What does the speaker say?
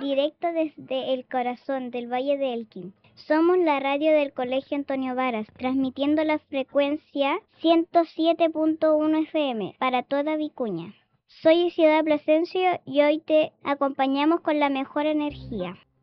directo desde el corazón del Valle de Elqui. Somos la radio del Colegio Antonio Varas, transmitiendo la frecuencia 107.1 FM para toda Vicuña. Soy Isidora Plasencia y hoy te acompañamos con la mejor energía.